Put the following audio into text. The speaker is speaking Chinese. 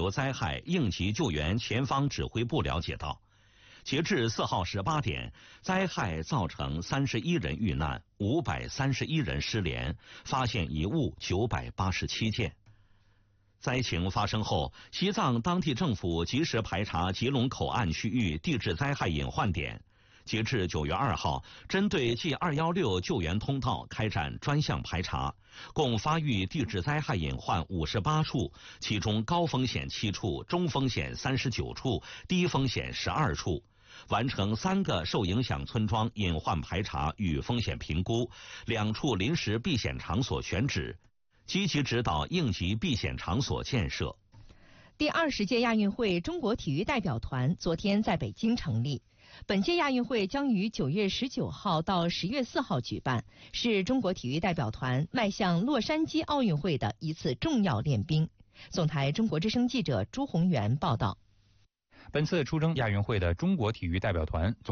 流灾害应急救援前方指挥部了解到，截至4号18点，灾害造成31人遇难，531人失联，发现遗物987件。灾情发生后，西藏当地政府及时排查吉隆口岸区域地质灾害隐患点。截至9月2号，针对 G216 救援通道开展专项排查，共发育地质灾害隐患58处，其中高风险7处，中风险39处，低风险12处。完成3个受影响村庄隐患排查与风险评估，2处临时避险场所选址，积极指导应急避险场所建设。 第20届亚运会中国体育代表团昨天在北京成立。本届亚运会将于9月19号到10月4号举办，是中国体育代表团迈向洛杉矶奥运会的一次重要练兵。总台中国之声记者朱宏元报道。 本次出征亚运会的中国体育代表团总